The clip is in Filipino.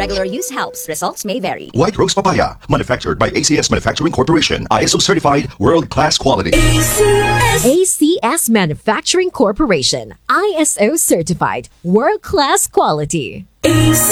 Regular use helps. Results may vary. White Rose Papaya, manufactured by ACS Manufacturing Corporation. ISO certified, world-class quality. ACS Manufacturing Corporation. ISO certified. World-class quality. ACS.